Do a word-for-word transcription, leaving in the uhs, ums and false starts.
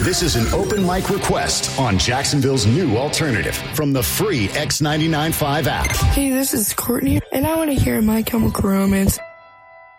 This is an open mic request on Jacksonville's new alternative from the free X ninety-nine point five app. Hey, this is Courtney, and I want to hear My Chemical Romance.